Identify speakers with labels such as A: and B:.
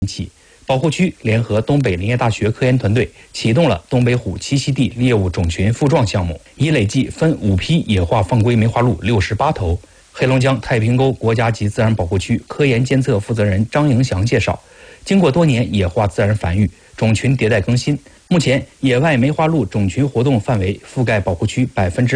A: 起，保护区联合东北林业大学科研团队启动了东北虎栖息地猎物种群复壮项目，已累计分5批野化放归梅花鹿68头。黑龙江太平沟国家级自然保护区科研监测负责人张迎祥介绍，经过多年野化自然繁育，种群迭代更新，目前野外梅花鹿种群活动范围覆盖保护区